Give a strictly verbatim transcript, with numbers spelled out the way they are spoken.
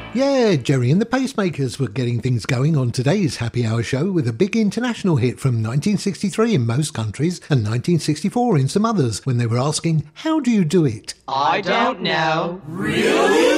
Yeah, Jerry and the Pacemakers were getting things going on today's Happy Hour show with a big international hit from nineteen sixty-three in most countries and nineteen sixty-four in some others when they were asking, how do you do it? I don't know. Really?